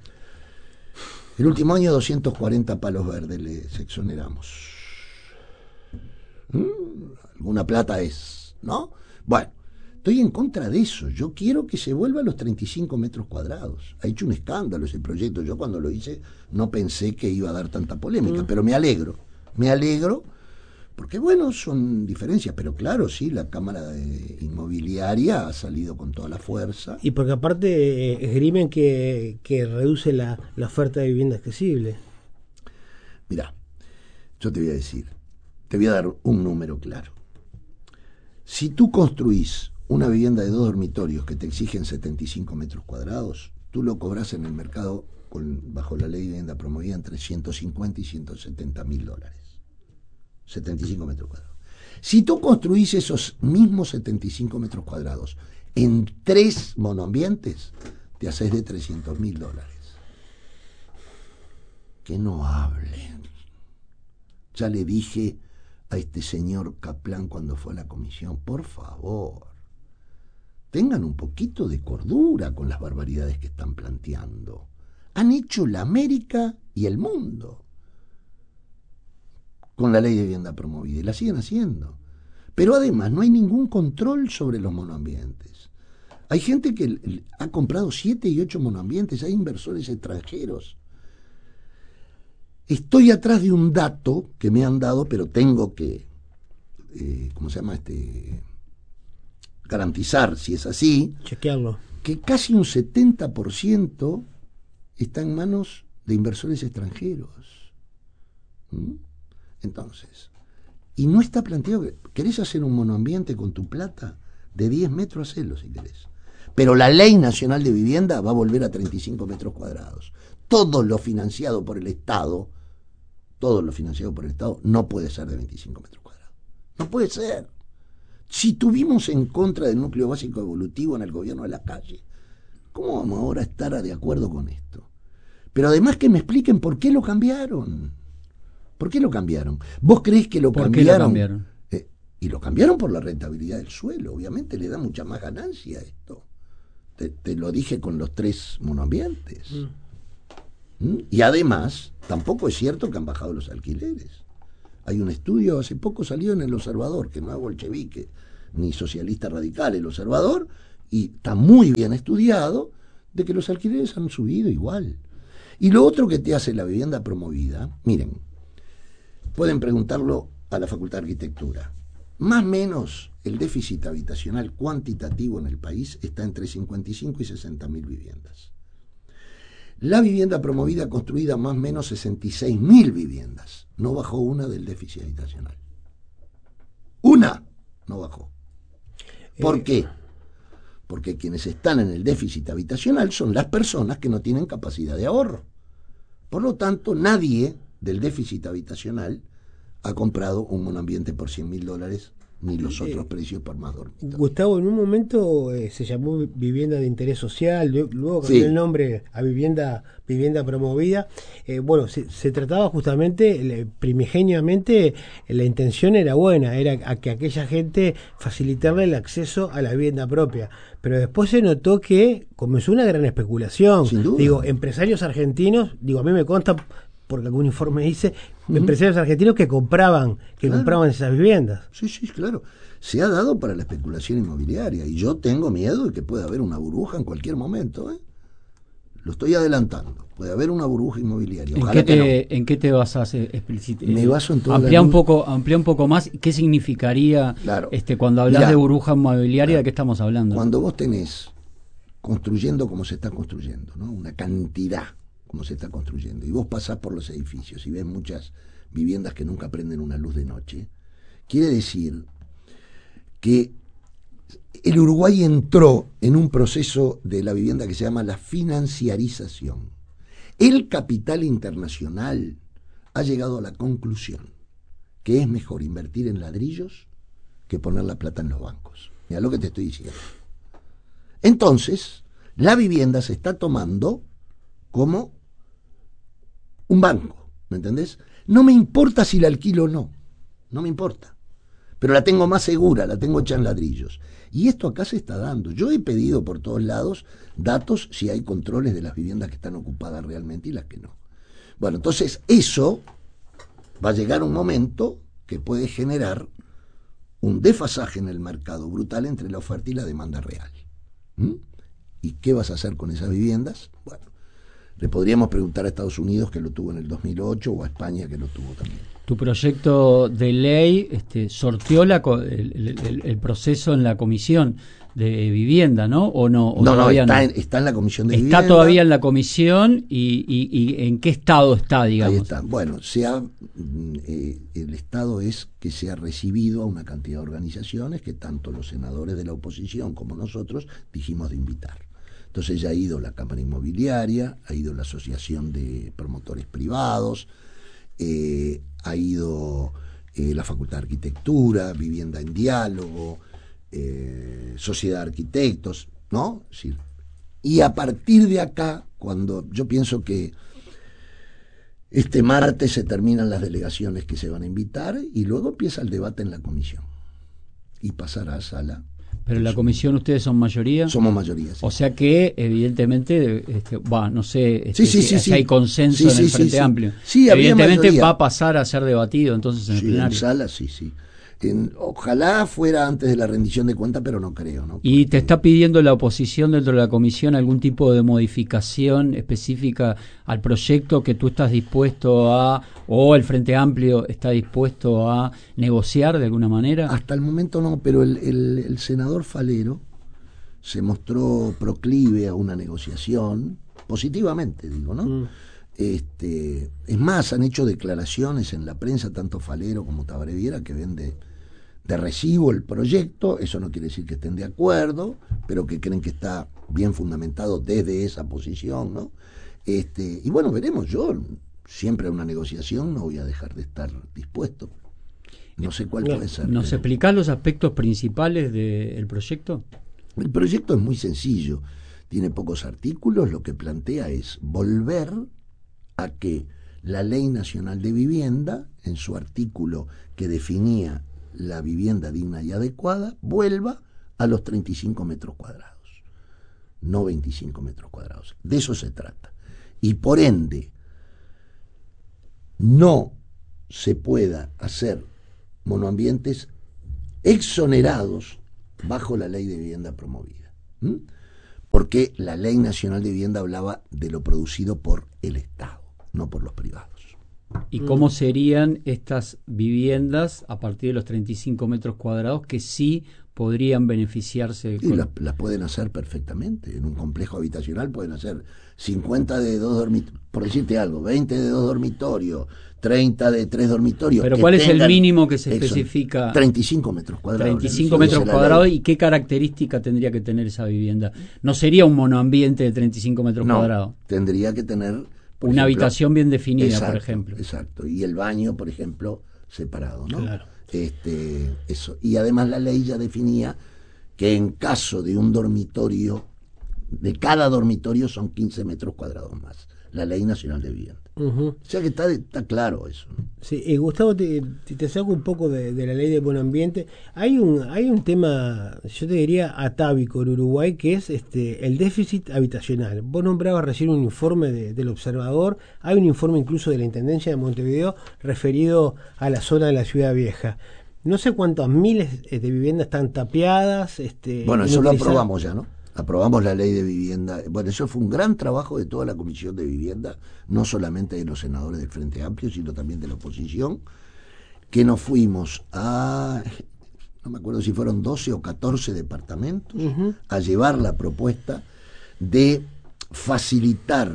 El último año doscientos cuarenta palos verdes les exoneramos. ¿Mm? Alguna plata es, ¿no? Bueno, estoy en contra de eso. Yo quiero que se vuelva a los treinta y cinco metros cuadrados. Ha hecho un escándalo ese proyecto. Yo cuando lo hice no pensé que iba a dar tanta polémica, mm. pero me alegro. Me alegro porque, bueno, son diferencias. Pero claro, sí, la Cámara de Inmobiliaria ha salido con toda la fuerza. Y porque aparte eh, esgrimen que, que reduce la, la oferta de vivienda accesible. Mirá, yo te voy a decir, te voy a dar un número claro. Si tú construís una vivienda de dos dormitorios que te exigen setenta y cinco metros cuadrados, tú lo cobras en el mercado con, bajo la ley de vivienda promovida entre ciento cincuenta y ciento setenta mil dólares. setenta y cinco metros cuadrados. Si tú construís esos mismos setenta y cinco metros cuadrados en tres monoambientes, te haces de trescientos mil dólares. Que no hablen. Ya le dije a este señor Kaplan cuando fue a la comisión, por favor, tengan un poquito de cordura con las barbaridades que están planteando. Han hecho la América y el mundo con la ley de vivienda promovida y la siguen haciendo. Pero además no hay ningún control sobre los monoambientes. Hay gente que ha comprado siete y ocho monoambientes, hay inversores extranjeros. Estoy atrás de un dato que me han dado, pero tengo que, eh, ¿cómo se llama? Este, garantizar si es así. Chequearlo. Que casi un setenta por ciento está en manos de inversores extranjeros. ¿Mm? Entonces, y no está planteado, ¿querés hacer un monoambiente con tu plata? De diez metros, hacelo si querés. Pero la Ley Nacional de Vivienda va a volver a treinta y cinco metros cuadrados. Todo lo financiado por el Estado, todo lo financiado por el Estado no puede ser de veinticinco metros cuadrados. No puede ser. Si tuvimos en contra del núcleo básico evolutivo en el gobierno de la calle, ¿cómo vamos ahora a estar de acuerdo con esto? Pero además que me expliquen por qué lo cambiaron. ¿Por qué lo cambiaron? ¿Vos creés que lo ¿Por cambiaron? qué lo cambiaron? Eh, Y lo cambiaron por la rentabilidad del suelo. Obviamente le da mucha más ganancia a esto. Te, te lo dije con los tres monoambientes. Mm. ¿Mm? Y además, tampoco es cierto que han bajado los alquileres. Hay un estudio, hace poco salió en El Observador, que no es bolchevique ni socialista radical, El Observador, y está muy bien estudiado, de que los alquileres han subido igual. Y lo otro que te hace la vivienda promovida, miren, pueden preguntarlo a la Facultad de Arquitectura. Más o menos el déficit habitacional cuantitativo en el país está entre cincuenta y cinco y sesenta mil viviendas. La vivienda promovida construida más o menos sesenta y seis mil viviendas. No bajó una del déficit habitacional. Una no bajó. ¿Por eh... qué? Porque quienes están en el déficit habitacional son las personas que no tienen capacidad de ahorro. Por lo tanto, nadie del déficit habitacional ha comprado un monoambiente por cien mil dólares, ni los otros eh, precios por más dormitorios. Gustavo, en un momento eh, se llamó vivienda de interés social, luego cambió sí. el nombre a vivienda vivienda promovida. Eh, bueno, se, se trataba justamente, le, primigeniamente, la intención era buena, era a que aquella gente facilitarle el acceso a la vivienda propia. Pero después se notó que comenzó una gran especulación. Sin duda. Digo, empresarios argentinos, digo, a mí me consta, porque algún informe dice, uh-huh. empresarios argentinos que compraban, que claro. compraban esas viviendas. Sí, sí, claro. Se ha dado para la especulación inmobiliaria y yo tengo miedo de que pueda haber una burbuja en cualquier momento, ¿eh? Lo estoy adelantando. Puede haber una burbuja inmobiliaria. Ojalá ¿En, qué te, que no. ¿En qué te basas explícitamente? Me baso en todo. Amplía un poco, amplía un poco más. ¿Qué significaría claro. este cuando hablas Mirá, de burbuja inmobiliaria? Claro. ¿De qué estamos hablando? Cuando vos tenés construyendo como se está construyendo, ¿no? Una cantidad como se está construyendo, y vos pasás por los edificios y ves muchas viviendas que nunca prenden una luz de noche, quiere decir que el Uruguay entró en un proceso de la vivienda que se llama la financiarización. El capital internacional ha llegado a la conclusión que es mejor invertir en ladrillos que poner la plata en los bancos. Mira lo que te estoy diciendo. Entonces, la vivienda se está tomando como un banco, ¿me entendés? No me importa si la alquilo o no, no me importa. Pero la tengo más segura, la tengo hecha en ladrillos. Y esto acá se está dando. Yo he pedido por todos lados datos si hay controles de las viviendas que están ocupadas realmente y las que no. Bueno, entonces eso va a llegar un momento que puede generar un desfasaje en el mercado brutal entre la oferta y la demanda real. ¿Mm? ¿Y qué vas a hacer con esas viviendas? Bueno, le podríamos preguntar a Estados Unidos, que lo tuvo en el dos mil ocho, o a España, que lo tuvo también. Tu proyecto de ley este, sorteó la, el, el, el proceso en la comisión de vivienda, ¿no? ¿O no? ¿O no, no, está, no? En, está en la comisión de está vivienda. Está todavía en la comisión y, y, y ¿en qué estado está, digamos? Ahí está. Bueno, se ha, eh, el estado es que se ha recibido a una cantidad de organizaciones que tanto los senadores de la oposición como nosotros dijimos de invitar. Entonces ya ha ido la Cámara Inmobiliaria, ha ido la Asociación de Promotores Privados, eh, ha ido eh, la Facultad de Arquitectura, Vivienda en Diálogo, eh, Sociedad de Arquitectos, ¿no? Sí. Y a partir de acá, cuando yo pienso que este martes se terminan las delegaciones que se van a invitar y luego empieza el debate en la comisión y pasará a sala. Pero en la comisión ustedes son mayoría. Somos mayoría, sí. O sea que evidentemente, este, va, no sé, este, sí, sí, si, sí, si hay consenso sí, en sí, el Frente sí, Amplio. Sí, evidentemente va a pasar a ser debatido entonces en sí, el plenario. En sala, sí, sí. En, ojalá fuera antes de la rendición de cuentas, pero no creo, ¿no? Porque... ¿Y te está pidiendo la oposición dentro de la comisión algún tipo de modificación específica al proyecto que tú estás dispuesto a, o el Frente Amplio está dispuesto a negociar de alguna manera? Hasta el momento no, pero el, el, el senador Falero se mostró proclive a una negociación, positivamente digo, ¿no? Mm. Este, es más, han hecho declaraciones en la prensa, tanto Falero como Tabreviera, que ven de, de recibo el proyecto. Eso no quiere decir que estén de acuerdo, pero que creen que está bien fundamentado desde esa posición, ¿no? Este, y bueno, veremos. Yo siempre a una negociación no voy a dejar de estar dispuesto. No sé cuál puede ser. ¿Nos pero... explicás los aspectos principales del proyecto? El proyecto es muy sencillo, tiene pocos artículos. Lo que plantea es volver a que la Ley Nacional de Vivienda, en su artículo que definía la vivienda digna y adecuada vuelva a los treinta y cinco metros cuadrados, no veinticinco metros cuadrados. De eso se trata. Y por ende, no se pueda hacer monoambientes exonerados bajo la ley de vivienda promovida. ¿Mm? Porque la Ley Nacional de Vivienda hablaba de lo producido por el Estado, no por los privados. ¿Y cómo serían estas viviendas a partir de los treinta y cinco metros cuadrados que sí podrían beneficiarse? Y con... las, las pueden hacer perfectamente. En un complejo habitacional pueden hacer cincuenta de dos dormitorios, por decirte algo, veinte de dos dormitorios, treinta de tres dormitorios. ¿Pero cuál es el mínimo que se especifica? treinta y cinco metros cuadrados. treinta y cinco metros cuadrados. ¿Y qué característica tendría que tener esa vivienda? ¿No sería un monoambiente de treinta y cinco metros no, cuadrados? Tendría que tener... Una ejemplo, habitación bien definida, exacto, por ejemplo. Exacto. Y el baño, por ejemplo, separado, ¿no? Claro. Este, eso. Y además la ley ya definía que en caso de un dormitorio, de cada dormitorio son quince metros cuadrados más. La Ley Nacional de Vivienda. Uh-huh. O sea que está, está claro eso, ¿no? Sí, eh, Gustavo, te, te, te saco un poco de, de la ley de buen ambiente. Hay un, hay un tema, yo te diría, atávico en Uruguay, que es este el déficit habitacional. Vos nombrabas recién un informe de, del Observador, hay un informe incluso de la Intendencia de Montevideo referido a la zona de la Ciudad Vieja. No sé cuántas miles de viviendas están tapiadas. Este, bueno, eso lo aprobamos ya, ¿no? Aprobamos la ley de vivienda. Bueno, eso fue un gran trabajo de toda la Comisión de Vivienda, no solamente de los senadores del Frente Amplio, sino también de la oposición, que nos fuimos a, no me acuerdo si fueron doce o catorce departamentos, uh-huh. a llevar la propuesta de facilitar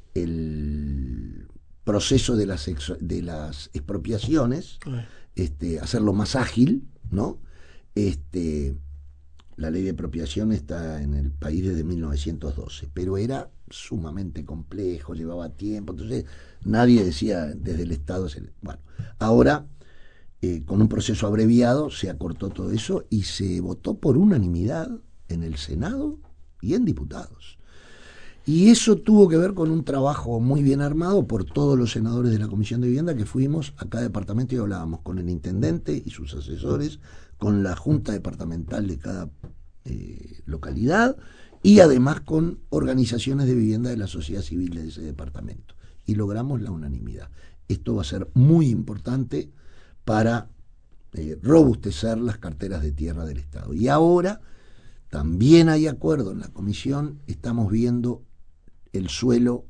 el proceso de las, ex, de las expropiaciones, uh-huh. este, hacerlo más ágil, ¿no? Este... La ley de expropiación está en el país desde mil novecientos doce, pero era sumamente complejo, llevaba tiempo, entonces nadie decía desde el Estado. Se... Bueno, ahora eh, con un proceso abreviado se acortó todo eso y se votó por unanimidad en el Senado y en diputados. Y eso tuvo que ver con un trabajo muy bien armado por todos los senadores de la Comisión de Vivienda, que fuimos a cada departamento y hablábamos con el intendente y sus asesores, con la junta departamental de cada eh, localidad y además con organizaciones de vivienda de la sociedad civil de ese departamento. Y logramos la unanimidad. Esto va a ser muy importante para eh, robustecer las carteras de tierra del Estado. Y ahora también hay acuerdo en la comisión, estamos viendo el suelo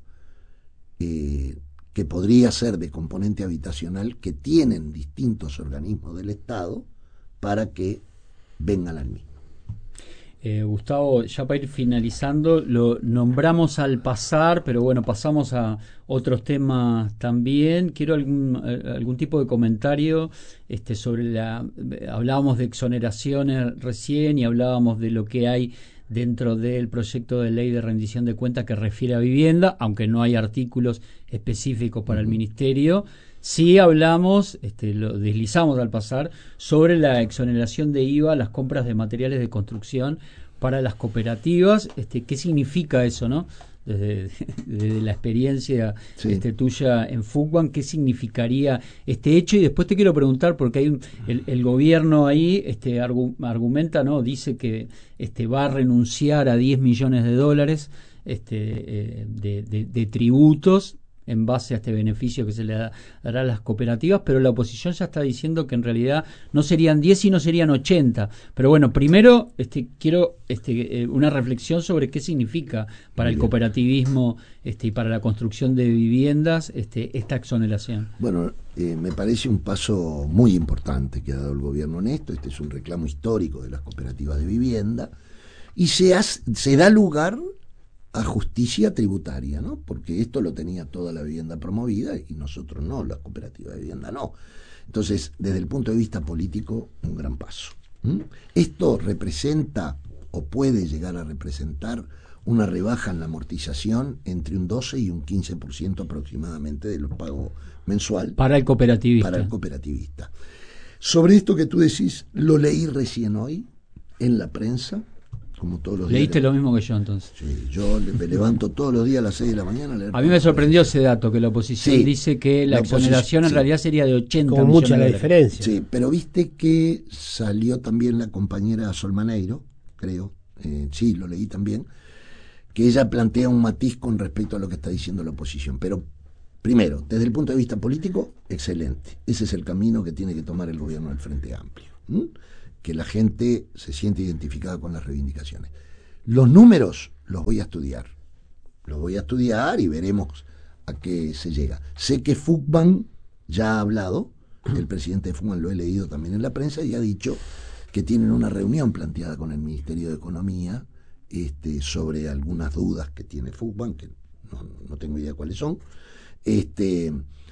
eh, que podría ser de componente habitacional que tienen distintos organismos del Estado para que vengan al mismo. Eh, Gustavo, ya para ir finalizando, lo nombramos al pasar, pero bueno, pasamos a otros temas también. Quiero algún, algún tipo de comentario este, sobre la... Hablábamos de exoneraciones recién y hablábamos de lo que hay dentro del proyecto de ley de rendición de cuentas que refiere a vivienda, aunque no hay artículos específicos para el Ministerio. Sí hablamos, este, lo deslizamos al pasar, sobre la exoneración de I V A a las compras de materiales de construcción para las cooperativas. Este, ¿qué significa eso, no? Desde, desde la experiencia sí. este, tuya en Fucban, ¿qué significaría este hecho? Y después te quiero preguntar, porque hay un, el, el gobierno ahí este, argu, argumenta, no, dice que este, va a renunciar a diez millones de dólares este, eh, de, de, de tributos en base a este beneficio que se le da, dará a las cooperativas, pero la oposición ya está diciendo que en realidad no serían diez, sino serían ochenta. Pero bueno, primero este, quiero este, eh, una reflexión sobre qué significa para el cooperativismo este, y para la construcción de viviendas este, esta exoneración. Bueno, eh, me parece un paso muy importante que ha dado el gobierno en esto. Este es un reclamo histórico de las cooperativas de vivienda y se, hace, se da lugar a justicia tributaria, ¿no? Porque esto lo tenía toda la vivienda promovida y nosotros no, las cooperativas de vivienda no. Entonces, desde el punto de vista político, un gran paso. ¿Mm? Esto representa o puede llegar a representar una rebaja en la amortización entre un doce y un quince por ciento aproximadamente de los pagos mensual para el cooperativista. Para el cooperativista. Sobre esto que tú decís, lo leí recién hoy en la prensa. como todos los Leíste días. lo mismo que yo entonces. Sí, yo me levanto todos los días a las seis de la mañana a leer. A mí me sorprendió ese dato, que la oposición sí, dice que la, la exoneración en sí. realidad sería de ochenta Con millones mucha la de diferencia. Sí, pero viste que salió también la compañera Sol Maneiro, creo, eh, sí, lo leí también, que ella plantea un matiz con respecto a lo que está diciendo la oposición. Pero, primero, desde el punto de vista político, excelente. Ese es el camino que tiene que tomar el gobierno del Frente Amplio. ¿Mm? Que la gente se siente identificada con las reivindicaciones. Los números los voy a estudiar. Los voy a estudiar y veremos a qué se llega. Sé que Fugman ya ha hablado, el presidente de Fugman lo he leído también en la prensa, y ha dicho que tienen una reunión planteada con el Ministerio de Economía este, sobre algunas dudas que tiene Fugman, que no, no tengo idea cuáles son, este,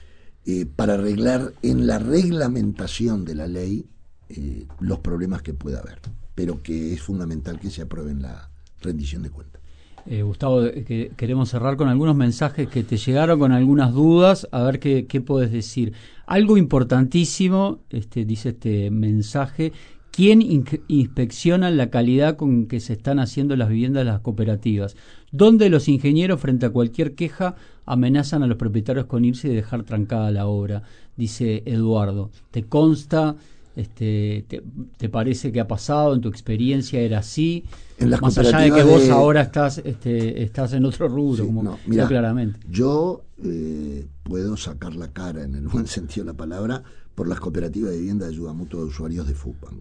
eh, para arreglar en la reglamentación de la ley eh, los problemas que pueda haber, pero que es fundamental que se apruebe en la rendición de cuentas. Eh, Gustavo, que queremos cerrar con algunos mensajes que te llegaron, con algunas dudas, a ver qué, qué podés decir. Algo importantísimo, este, dice este mensaje: ¿quién in- inspecciona la calidad con que se están haciendo las viviendas de las cooperativas? ¿Dónde los ingenieros, frente a cualquier queja, amenazan a los propietarios con irse y dejar trancada la obra? Dice Eduardo. ¿Te consta? Este, te, ¿Te parece que ha pasado? ¿En tu experiencia era así? En las Más allá de que cooperativas vos de- ahora estás este, estás en otro rubro, Sí, como no, mirá, claramente. Yo eh, puedo sacar la cara, en el buen sentido de la palabra, por las cooperativas de vivienda de ayuda mutua de usuarios de Fugman.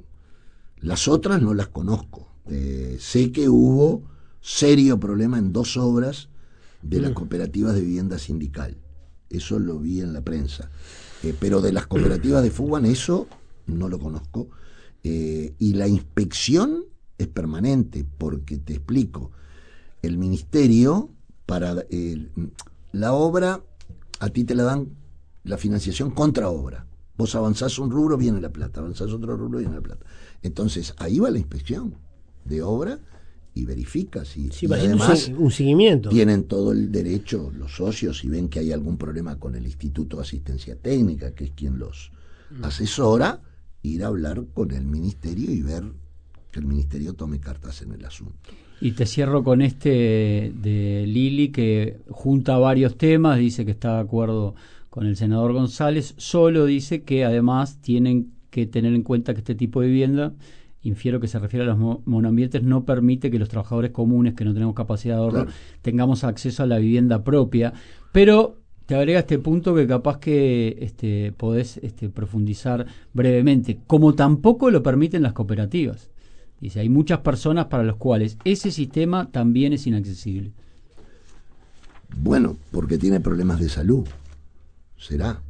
Las otras no las conozco. Eh, sé que hubo serio problema en dos obras de las cooperativas de vivienda sindical. Eso lo vi en la prensa. Eh, pero de las cooperativas de Fugman eso no lo conozco. Eh, y la inspección es permanente, porque te explico. El ministerio, para eh, la obra, a ti te la dan la financiación contra obra. Vos avanzás un rubro, viene la plata, avanzás otro rubro, viene la plata. Entonces, ahí va la inspección de obra y verifica si Sí, y va haciendo además un, un seguimiento. tienen todo el derecho los socios, si ven que hay algún problema con el Instituto de Asistencia Técnica, que es quien los asesora, ir a hablar con el ministerio y ver que el ministerio tome cartas en el asunto. Y te cierro con este de Lili, que junta varios temas, dice que está de acuerdo con el senador González, solo dice que además tienen que tener en cuenta que este tipo de vivienda, infiero que se refiere a los mo- monoambientes, no permite que los trabajadores comunes que no tenemos capacidad de ahorro Claro. tengamos acceso a la vivienda propia, pero te agrega este punto que capaz que este, podés este, profundizar brevemente, como tampoco lo permiten las cooperativas. Dice, hay muchas personas para las cuales ese sistema también es inaccesible. Bueno, porque tiene problemas de salud. Será.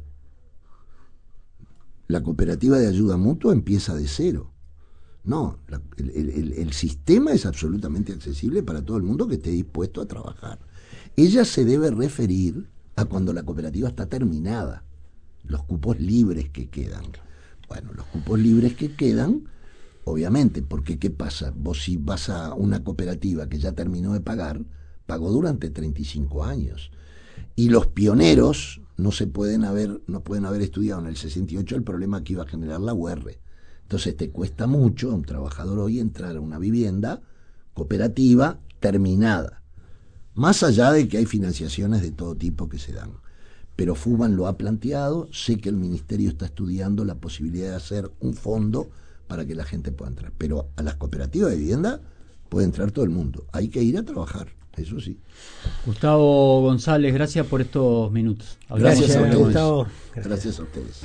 La cooperativa de ayuda mutua empieza de cero. No, la- el, el- el sistema es absolutamente accesible para todo el mundo que esté dispuesto a trabajar. Ella se debe referir a cuando la cooperativa está terminada, los cupos libres que quedan. Bueno, los cupos libres que quedan, obviamente, porque ¿qué pasa? Vos si vas a una cooperativa que ya terminó de pagar, pagó durante treinta y cinco años. Y los pioneros no se pueden haber, no pueden haber estudiado en el sesenta y ocho el problema que iba a generar la U R. Entonces te cuesta mucho a un trabajador hoy entrar a una vivienda cooperativa terminada. Más allá de que hay financiaciones de todo tipo que se dan. Pero Fugman lo ha planteado, sé que el ministerio está estudiando la posibilidad de hacer un fondo para que la gente pueda entrar. Pero a las cooperativas de vivienda puede entrar todo el mundo. Hay que ir a trabajar, eso sí. Gustavo González, gracias por estos minutos. Hablamos Gracias a sobre ustedes. Gustavo. Gracias. Gracias a ustedes.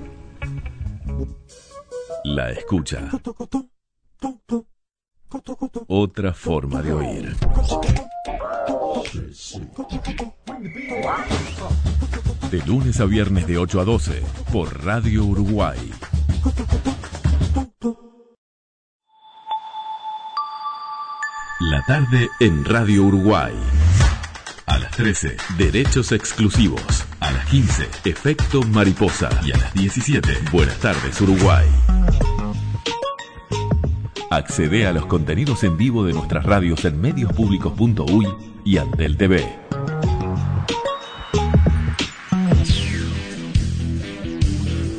La escucha. Otra forma de oír. De lunes a viernes de ocho a doce por Radio Uruguay. La tarde en Radio Uruguay. A las trece, Derechos Exclusivos. A las quince, Efecto Mariposa. Y a las diecisiete, Buenas tardes Uruguay. Accede a los contenidos en vivo de nuestras radios en mediospublicos punto uy y Antel T V.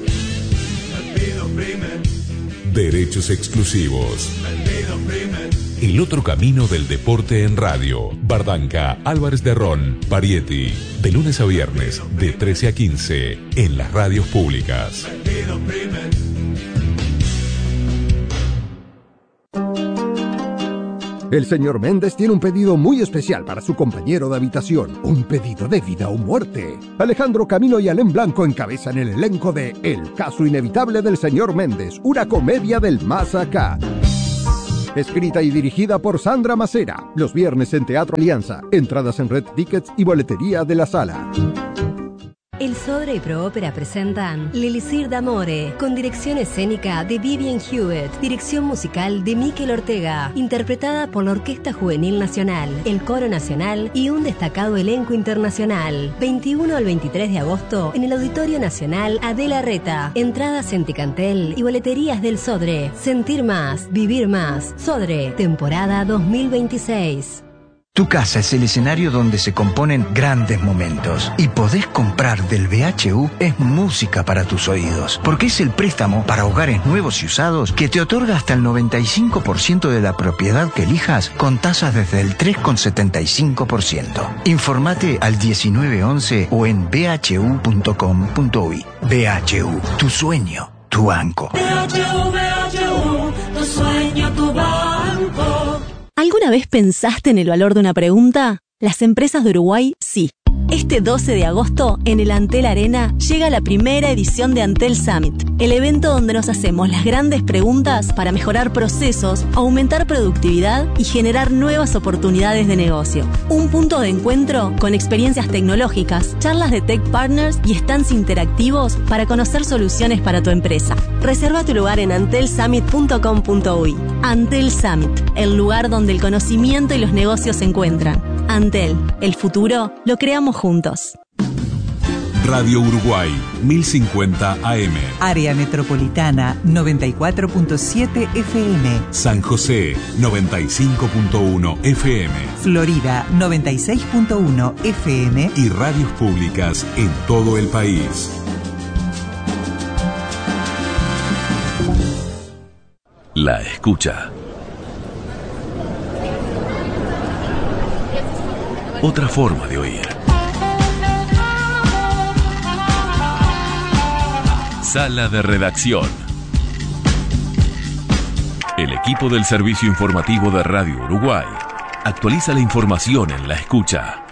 Derechos Exclusivos. el otro camino del deporte en radio. Bardanca, Álvarez de Ron, Parietti. De lunes a viernes, de trece a quince, en las radios públicas. El señor Méndez tiene un pedido muy especial para su compañero de habitación. Un pedido de vida o muerte. Alejandro Camino y Alén Blanco encabezan el elenco de El caso inevitable del señor Méndez, una comedia del más acá. Escrita y dirigida por Sandra Macera. Los viernes en Teatro Alianza. Entradas en Red Tickets y boletería de la sala. El Sodre y Proópera presentan L'Elisir d'Amore, con dirección escénica de Vivian Hewitt, dirección musical de Mikel Ortega, interpretada por la Orquesta Juvenil Nacional, el Coro Nacional y un destacado elenco internacional. veintiuno al veintitrés de agosto en el Auditorio Nacional Adela Reta. Entradas en Ticantel y boleterías del Sodre. Sentir más, vivir más. Sodre, temporada dos mil veintiséis. Tu casa es el escenario donde se componen grandes momentos y podés comprar del B H U es música para tus oídos, porque es el préstamo para hogares nuevos y usados que te otorga hasta el noventa y cinco por ciento de la propiedad que elijas con tasas desde el tres coma setenta y cinco por ciento. Informate al diecinueve once o en b h u punto com punto u y. B H U, tu sueño, tu banco. B H U, B H U, tu sueño, tu banco. ¿Alguna vez pensaste en el valor de una pregunta? Las empresas de Uruguay, sí. Este doce de agosto, en el Antel Arena, llega la primera edición de Antel Summit, el evento donde nos hacemos las grandes preguntas para mejorar procesos, aumentar productividad y generar nuevas oportunidades de negocio. Un punto de encuentro con experiencias tecnológicas, charlas de Tech Partners y stands interactivos para conocer soluciones para tu empresa. Reserva tu lugar en antel summit punto com punto u y. Antel Summit, el lugar donde el conocimiento y los negocios se encuentran. Antel, el futuro lo creamos juntos. Radio Uruguay, mil cincuenta A M. Área Metropolitana, noventa y cuatro punto siete F M. San José, noventa y cinco punto uno F M. Florida, noventa y seis punto uno F M. Y radios públicas en todo el país. La escucha. Otra forma de oír. Sala de redacción. El equipo del Servicio Informativo de Radio Uruguay actualiza la información en la escucha.